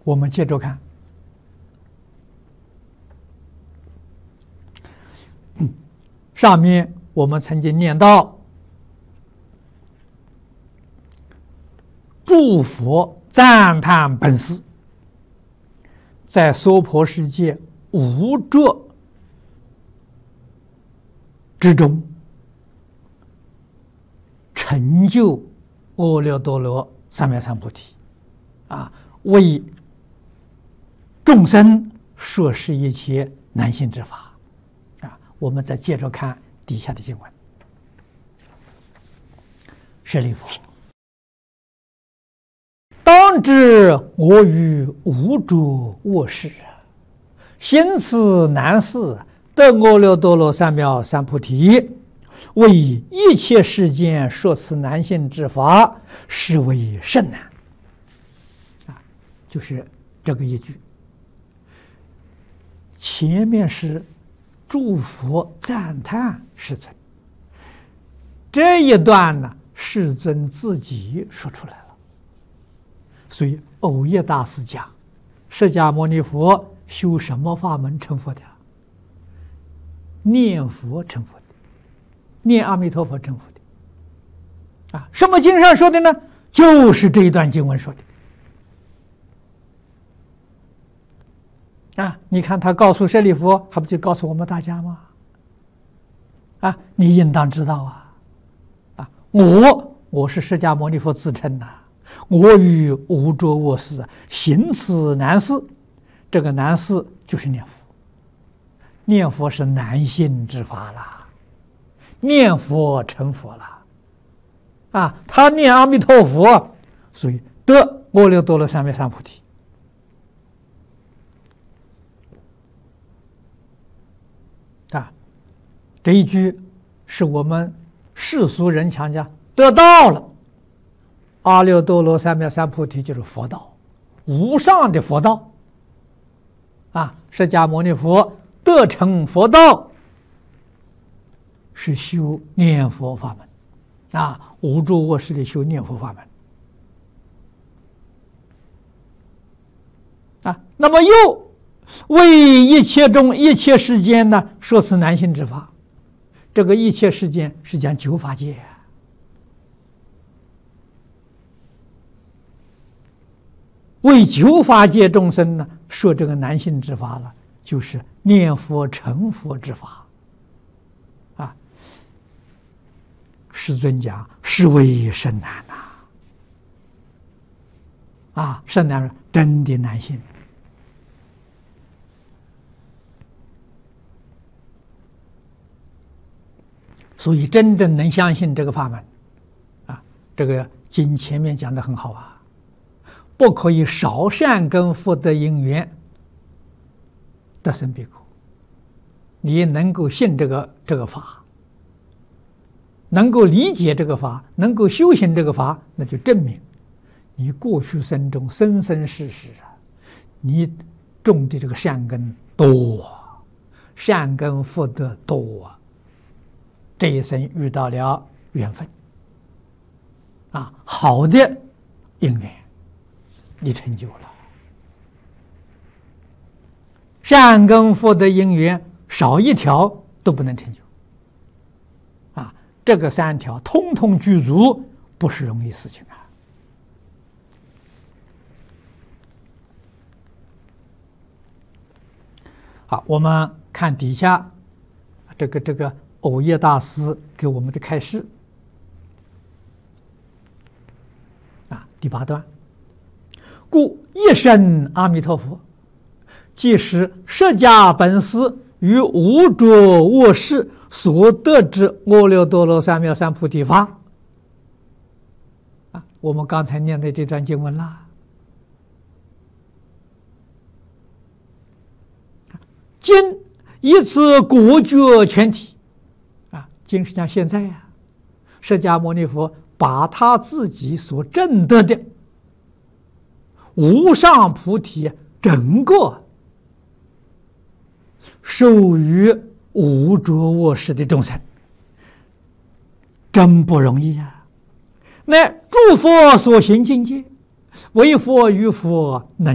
我们接着看，上面我们曾经念到，诸佛赞叹本师，在娑婆世界无着之中，成就阿耨多罗三藐三菩提，为众生说是一切难信之法。我们再接着看底下的经文。舍利弗，当知我于无着卧事，行此难事，得阿耨多罗三藐三菩提，为一切世间说此难信之法，实为甚难。就是这个一句。前面是诸佛赞叹世尊，这一段呢，世尊自己说出来了。所以藕益大师讲，释迦牟尼佛修什么法门成佛的？念佛成佛的，念阿弥陀佛成佛的。什么经上说的呢？就是这一段经文说的。你看他告诉舍利弗，还不就告诉我们大家吗？你应当知道我是释迦牟尼佛自称的，我于无着卧事，行此难事。这个难事就是念佛，念佛是难信之法啦，念佛成佛了，他念阿弥陀佛，所以得阿耨多罗三藐三菩提。这一句是我们世俗人强调得到了阿耨多罗三藐三菩提，就是佛道，无上的佛道。释迦牟尼佛得成佛道，是修念佛法门，无着卧事的修念佛法门。那么又为一切世间呢，说此难信之法。这个一切世间是讲九法界，为九法界众生呢说这个难信之法了，就是念佛成佛之法。世尊讲是为甚难甚难，真的难信。所以真正能相信这个法门，这个经前面讲的很好不可以少善根福德因缘得生彼国。你能够信这个法，能够理解这个法，能够修行这个法，那就证明你过去生中生生世世你种的这个善根多，善根福德多这一生遇到了缘分好的因缘，你成就了。善根福德因缘少一条都不能成就这个三条通通具足，不是容易事情好，我们看底下这个藕益大师给我们的开示第8段，故一生阿弥陀佛，即是释迦本师于无着卧事所得之阿耨多罗三藐三菩提法。我们刚才念的这段经文啦，今以此果觉全体今是讲现在释迦牟尼佛把他自己所证得的无上菩提整个授予无着卧事的众生，真不容易乃诸佛所行境界，为佛与佛能